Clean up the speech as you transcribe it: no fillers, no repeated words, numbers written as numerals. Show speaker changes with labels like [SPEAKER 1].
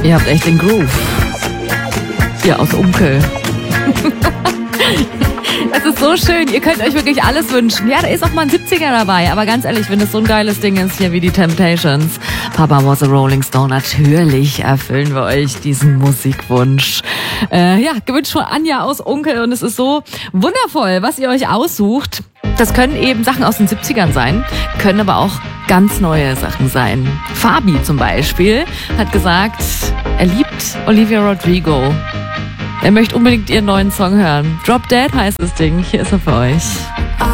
[SPEAKER 1] Ihr habt echt den Groove. Ihr aus Unkel. Es ist so schön. Ihr könnt euch wirklich alles wünschen. Ja, da ist auch mal ein 70er dabei. Aber ganz ehrlich, wenn das so ein geiles Ding ist, hier wie die Temptations. Papa was a Rolling Stone. Natürlich erfüllen wir euch diesen Musikwunsch. Gewünscht von Anja aus Unkel. Und es ist so wundervoll, was ihr euch aussucht. Das können eben Sachen aus den 70ern sein, können aber auch ganz neue Sachen sein. Fabi zum Beispiel hat gesagt, er liebt Olivia Rodrigo. Er möchte unbedingt ihren neuen Song hören. Drop Dead heißt das Ding. Hier ist er für euch.